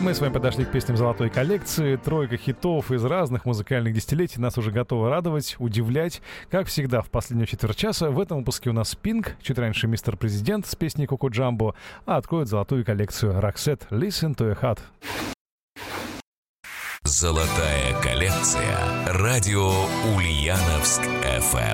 Мы с вами подошли к песням золотой коллекции. Тройка хитов из разных музыкальных десятилетий нас уже готова радовать, удивлять. Как всегда, в последнюю четверть часа в этом выпуске у нас Pink, чуть раньше Мистер Президент с песней Коко Джамбо, а откроет золотую коллекцию Roxette Listen to a Heart. Золотая коллекция. Радио Ульяновск FM.